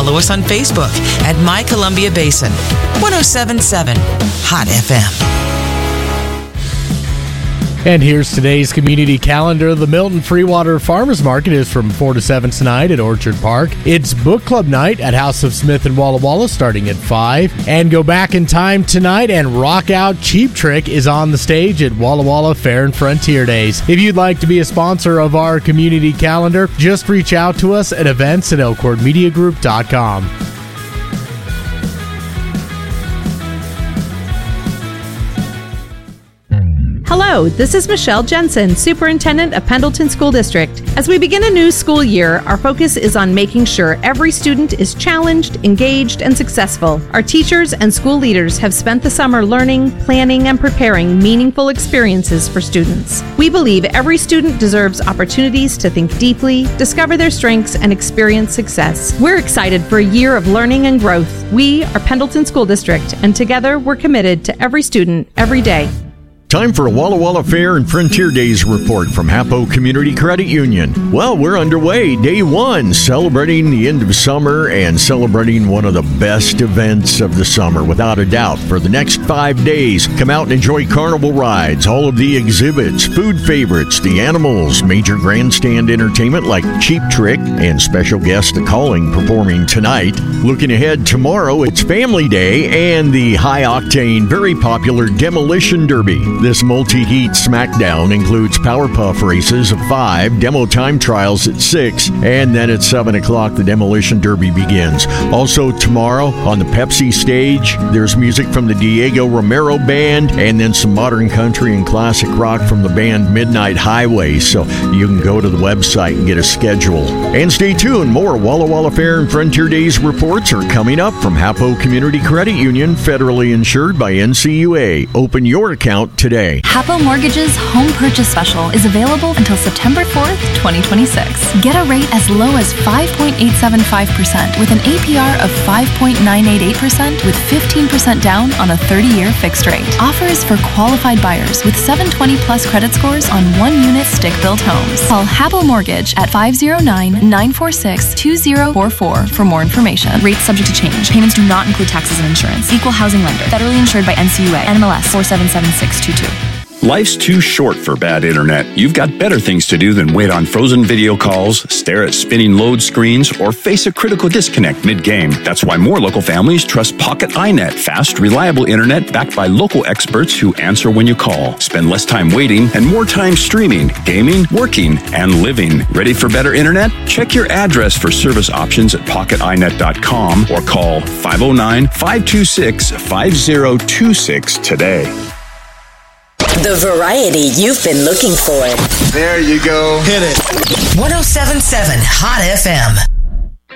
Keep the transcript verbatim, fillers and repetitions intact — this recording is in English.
follow us on Facebook at My Columbia Basin. one oh seven point seven Hot F M. And here's today's community calendar. The Milton Freewater Farmers Market is from four to seven tonight at Orchard Park. It's book club night at House of Smith in Walla Walla starting at five. And go back in time tonight and rock out Cheap Trick is on the stage at Walla Walla Fair and Frontier Days. If you'd like to be a sponsor of our community calendar, just reach out to us at events at elkhorn media group dot com. Hello, this is Michelle Jensen, Superintendent of Pendleton School District. As we begin a new school year, our focus is on making sure every student is challenged, engaged, and successful. Our teachers and school leaders have spent the summer learning, planning, and preparing meaningful experiences for students. We believe every student deserves opportunities to think deeply, discover their strengths, and experience success. We're excited for a year of learning and growth. We are Pendleton School District, and together we're committed to every student, every day. Time for a Walla Walla Fair and Frontier Days report from Hapo Community Credit Union. Well, we're underway. Day one, celebrating the end of summer and celebrating one of the best events of the summer, without a doubt. For the next five days, come out and enjoy carnival rides, all of the exhibits, food favorites, the animals, major grandstand entertainment like Cheap Trick, and special guest The Calling performing tonight. Looking ahead, tomorrow, it's Family Day and the high-octane, very popular Demolition Derby. This multi-heat smackdown includes Powerpuff races at five, demo time trials at six, and then at seven o'clock the Demolition Derby begins. Also tomorrow on the Pepsi stage, there's music from the Diego Romero Band, and then some modern country and classic rock from the band Midnight Highway. So you can go to the website and get a schedule. And stay tuned, more Walla Walla Fair and Frontier Days reports are coming up from Hapo Community Credit Union, federally insured by N C U A. Open your account today. Today. Hapo Mortgage's Home Purchase Special is available until September fourth, twenty twenty-six. Get a rate as low as five point eight seven five percent with an A P R of five point nine eight eight percent with fifteen percent down on a thirty-year fixed rate. Offer is for qualified buyers with seven twenty plus credit scores on one-unit stick-built homes. Call Hapo Mortgage at five oh nine, nine four six, two oh four four for more information. Rates subject to change. Payments do not include taxes and insurance. Equal housing lender. Federally insured by N C U A. N M L S four seven seven six two two. Life's too short for bad internet. You've got better things to do than wait on frozen video calls, stare at spinning load screens, or face a critical disconnect mid-game. That's why more local families trust Pocket iNet, fast, reliable internet backed by local experts who answer when you call. Spend less time waiting and more time streaming, gaming, working, and living. Ready for better internet? Check your address for service options at pocket i net dot com or call five oh nine, five two six, five oh two six today. The variety you've been looking for. There you go. Hit it. one oh seven point seven Hot F M.